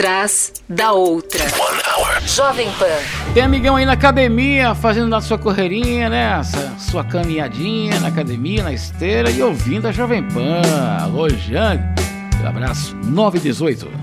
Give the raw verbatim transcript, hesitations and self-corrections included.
atrás da outra. Jovem Pan. Tem amigão aí na academia, fazendo a sua correirinha, né? Essa sua caminhadinha na academia, na esteira e ouvindo a Jovem Pan. Alô, Jane. Um abraço. nove e dezoito.